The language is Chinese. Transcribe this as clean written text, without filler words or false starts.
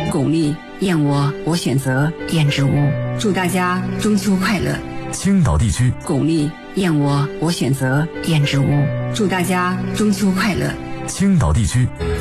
巩俐、燕窝，我选择燕之屋。祝大家中秋快乐。 青岛地区， 巩俐、燕窝，我选择燕之屋。祝大家中秋快乐。 青岛地区，